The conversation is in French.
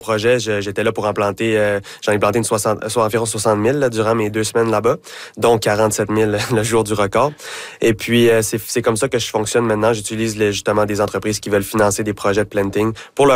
projet, j'étais là pour en planter, j'en ai planté environ 60 000 là, durant mes 2 semaines là-bas, donc 47 000 le jour du record. Et puis, c'est comme ça que je fonctionne maintenant. J'utilise justement des entreprises qui veulent financer des projets de planting pour leur